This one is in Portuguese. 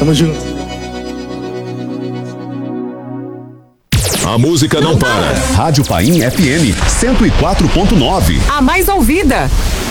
Tamo junto. A música não para. Rádio Paim FM 104.9. A mais ouvida.